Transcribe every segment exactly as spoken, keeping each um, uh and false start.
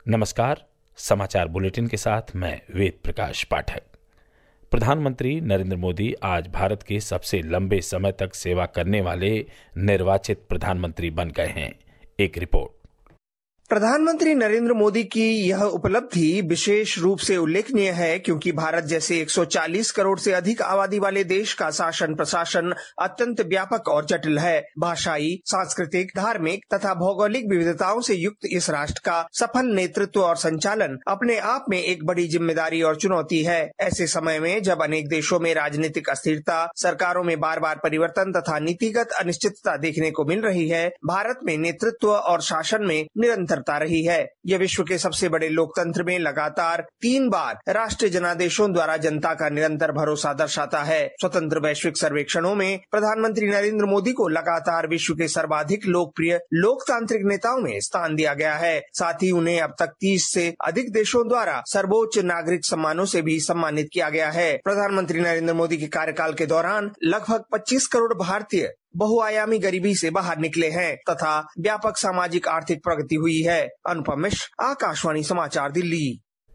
नमस्कार। समाचार बुलेटिन के साथ मैं वेद प्रकाश पाठक। प्रधानमंत्री नरेंद्र मोदी आज भारत के सबसे लंबे समय तक सेवा करने वाले निर्वाचित प्रधानमंत्री बन गए हैं। एक रिपोर्ट। प्रधानमंत्री नरेंद्र मोदी की यह उपलब्धि विशेष रूप से उल्लेखनीय है क्योंकि भारत जैसे एक सौ चालीस करोड़ से अधिक आबादी वाले देश का शासन प्रशासन अत्यंत व्यापक और जटिल है। भाषाई, सांस्कृतिक, धार्मिक तथा भौगोलिक विविधताओं से युक्त इस राष्ट्र का सफल नेतृत्व और संचालन अपने आप में एक बड़ी जिम्मेदारी और चुनौती है। ऐसे समय में जब अनेक देशों में राजनीतिक अस्थिरता, सरकारों में बार बार परिवर्तन तथा नीतिगत अनिश्चितता देखने को मिल रही है, भारत में नेतृत्व और शासन में निरंतर रही है। यह विश्व के सबसे बड़े लोकतंत्र में लगातार तीन बार राष्ट्रीय जनादेशों द्वारा जनता का निरंतर भरोसा दर्शाता है। स्वतंत्र वैश्विक सर्वेक्षणों में प्रधानमंत्री नरेंद्र मोदी को लगातार विश्व के सर्वाधिक लोकप्रिय लोकतांत्रिक नेताओं में स्थान दिया गया है। साथ ही उन्हें अब तक तीस से अधिक देशों द्वारा सर्वोच्च नागरिक सम्मानों से भी सम्मानित किया गया है। प्रधानमंत्री नरेंद्र मोदी के कार्यकाल के दौरान लगभग पच्चीस करोड़ भारतीय बहुआयामी गरीबी से बाहर निकले हैं तथा व्यापक सामाजिक आर्थिक प्रगति हुई है। अनुपम मिश्र, आकाशवाणी समाचार, दिल्ली।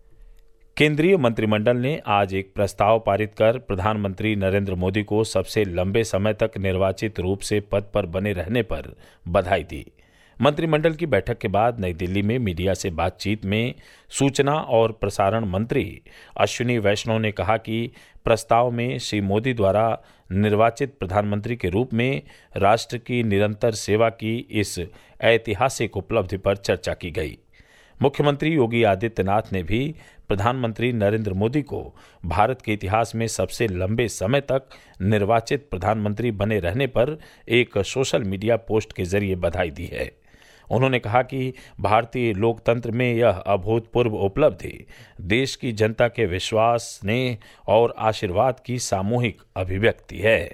केंद्रीय मंत्रिमंडल ने आज एक प्रस्ताव पारित कर प्रधानमंत्री नरेंद्र मोदी को सबसे लंबे समय तक निर्वाचित रूप से पद पर बने रहने पर बधाई दी। मंत्रिमंडल की बैठक के बाद नई दिल्ली में मीडिया से बातचीत में सूचना और प्रसारण मंत्री अश्विनी वैष्णव ने कहा कि प्रस्ताव में श्री मोदी द्वारा निर्वाचित प्रधानमंत्री के रूप में राष्ट्र की निरंतर सेवा की इस ऐतिहासिक उपलब्धि पर चर्चा की गई। मुख्यमंत्री योगी आदित्यनाथ ने भी प्रधानमंत्री नरेंद्र मोदी को भारत के इतिहास में सबसे लंबे समय तक निर्वाचित प्रधानमंत्री बने रहने पर एक सोशल मीडिया पोस्ट के जरिए बधाई दी है। उन्होंने कहा कि भारतीय लोकतंत्र में यह अभूतपूर्व उपलब्धि देश की जनता के विश्वास, स्नेह और आशीर्वाद की सामूहिक अभिव्यक्ति है।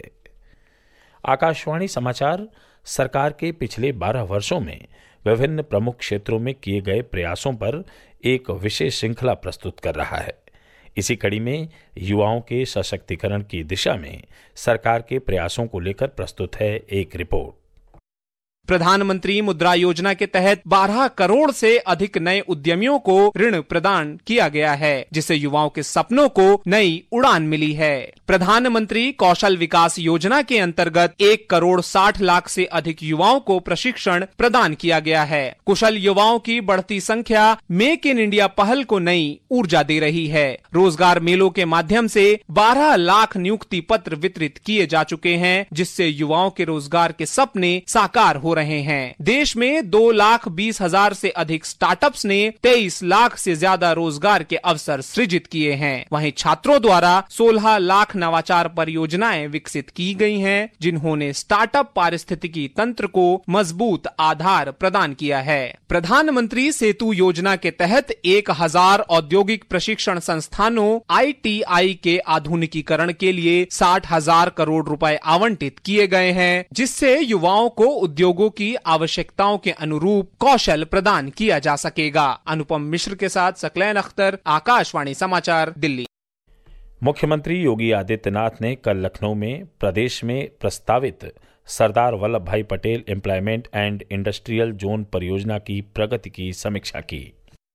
आकाशवाणी समाचार सरकार के पिछले बारह वर्षों में विभिन्न प्रमुख क्षेत्रों में किए गए प्रयासों पर एक विशेष श्रृंखला प्रस्तुत कर रहा है। इसी कड़ी में युवाओं के सशक्तिकरण की दिशा में सरकार के प्रयासों को लेकर प्रस्तुत है एक रिपोर्ट। प्रधानमंत्री मुद्रा योजना के तहत बारह करोड़ से अधिक नए उद्यमियों को ऋण प्रदान किया गया है, जिससे युवाओं के सपनों को नई उड़ान मिली है। प्रधानमंत्री कौशल विकास योजना के अंतर्गत एक करोड़ साठ लाख से अधिक युवाओं को प्रशिक्षण प्रदान किया गया है। कुशल युवाओं की बढ़ती संख्या मेक इन इंडिया पहल को नई ऊर्जा दे रही है। रोजगार मेलों के माध्यम से बारह लाख नियुक्ति पत्र वितरित किए जा चुके हैं, जिससे युवाओं के रोजगार के सपने साकार हो रहे हैं। देश में दो लाख बीस हजार से अधिक स्टार्टअप्स ने तेईस लाख से ज्यादा रोजगार के अवसर सृजित किए हैं। वहीं छात्रों द्वारा सोलह लाख नवाचार परियोजनाएं विकसित की गई हैं, जिन्होंने स्टार्टअप पारिस्थितिकी तंत्र को मजबूत आधार प्रदान किया है। प्रधानमंत्री सेतु योजना के तहत एक हजार औद्योगिक प्रशिक्षण संस्थानों आई टी आई के आधुनिकीकरण के लिए साठ हजार करोड़ रुपए आवंटित किए गए हैं, जिससे युवाओं को उद्योगों की आवश्यकताओं के अनुरूप कौशल प्रदान किया जा सकेगा। अनुपम मिश्र के साथ सकलैन अख्तर, आकाशवाणी समाचार, दिल्ली। मुख्यमंत्री योगी आदित्यनाथ ने कल लखनऊ में प्रदेश में प्रस्तावित सरदार वल्लभ भाई Patel employment and industrial zone परियोजना की प्रगति की समीक्षा की।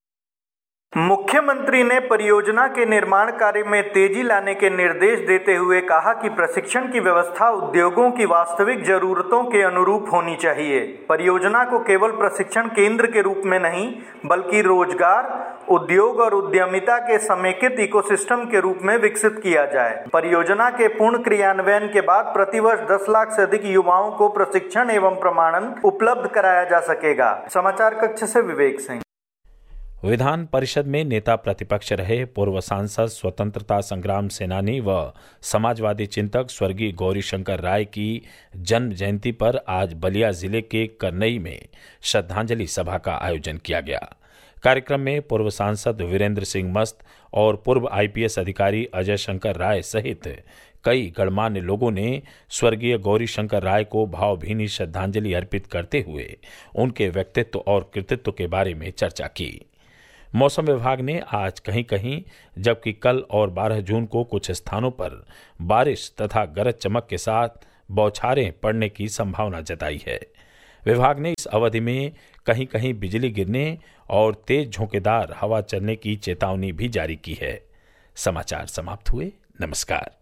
मुख्यमंत्री ने परियोजना के निर्माण कार्य में तेजी लाने के निर्देश देते हुए कहा कि प्रशिक्षण की व्यवस्था उद्योगों की वास्तविक जरूरतों के अनुरूप होनी चाहिए। परियोजना को केवल प्रशिक्षण केंद्र के रूप में नहीं, बल्कि रोजगार, उद्योग और उद्यमिता के समेकित इकोसिस्टम के रूप में विकसित किया जाए। परियोजना के पूर्ण क्रियान्वयन के बाद प्रतिवर्ष दस लाख से अधिक युवाओं को प्रशिक्षण एवं प्रमाणन उपलब्ध कराया जा सकेगा। समाचार कक्ष से विवेक सिंह। विधान परिषद में नेता प्रतिपक्ष रहे पूर्व सांसद, स्वतंत्रता संग्राम सेनानी व समाजवादी चिंतक स्वर्गीय गौरीशंकर राय की जन्म जयंती पर आज बलिया जिले के करनई में श्रद्धांजलि सभा का आयोजन किया गया। कार्यक्रम में पूर्व सांसद वीरेंद्र सिंह मस्त और पूर्व आई पी एस अधिकारी अजय शंकर राय सहित कई गणमान्य लोगों ने स्वर्गीय गौरीशंकर राय को भावभीनी श्रद्धांजलि अर्पित करते हुए उनके व्यक्तित्व और कृतित्व के बारे में चर्चा की। मौसम विभाग ने आज कहीं कहीं जबकि कल और बारह जून को कुछ स्थानों पर बारिश तथा गरज चमक के साथ बौछारें पड़ने की संभावना जताई है। विभाग ने इस अवधि में कहीं कहीं बिजली गिरने और तेज झोंकेदार हवा चलने की चेतावनी भी जारी की है। समाचार समाप्त हुए। नमस्कार।